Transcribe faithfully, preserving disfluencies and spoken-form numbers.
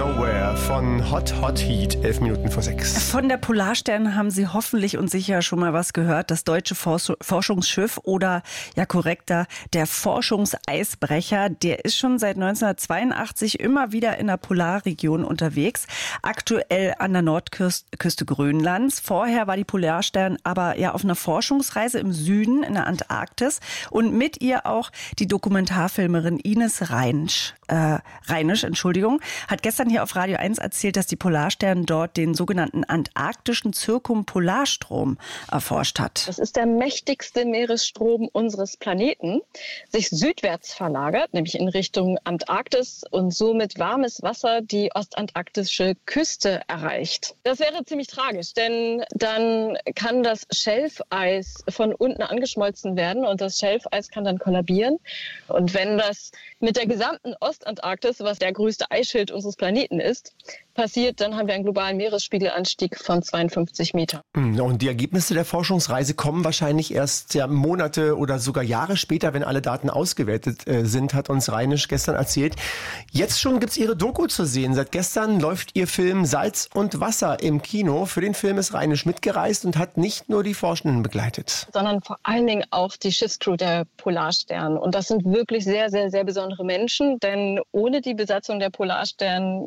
Nowhere von Hot Hot Heat, elf Minuten vor sechs. Von der Polarstern haben Sie hoffentlich und sicher schon mal was gehört. Das deutsche Forschungsschiff oder ja korrekter, der Forschungseisbrecher, der ist schon seit neunzehnhundertzweiundachtzig immer wieder in der Polarregion unterwegs. Aktuell an der Nordküste Grönlands. Vorher war die Polarstern aber ja auf einer Forschungsreise im Süden in der Antarktis und mit ihr auch die Dokumentarfilmerin Ines Reinisch, äh, Reinisch, Entschuldigung, hat gestern hier auf Radio eins erzählt, dass die Polarstern dort den sogenannten antarktischen Zirkumpolarstrom erforscht hat. Das ist der mächtigste Meeresstrom unseres Planeten, sich südwärts verlagert, nämlich in Richtung Antarktis und somit warmes Wasser die ostantarktische Küste erreicht. Das wäre ziemlich tragisch, denn dann kann das Schelfeis von unten angeschmolzen werden und das Schelfeis kann dann kollabieren. Und wenn das mit der gesamten Ostantarktis, was der größte Eisschild unseres Planeten ist, passiert, dann haben wir einen globalen Meeresspiegelanstieg von zweiundfünfzig Meter. Und die Ergebnisse der Forschungsreise kommen wahrscheinlich erst ja, Monate oder sogar Jahre später, wenn alle Daten ausgewertet äh, sind, hat uns Reinisch gestern erzählt. Jetzt schon gibt's ihre Doku zu sehen. Seit gestern läuft ihr Film Salz und Wasser im Kino. Für den Film ist Reinisch mitgereist und hat nicht nur die Forschenden begleitet, sondern vor allen Dingen auch die Schiffscrew der Polarstern. Und das sind wirklich sehr, sehr, sehr besondere Menschen, denn ohne die Besatzung der Polarstern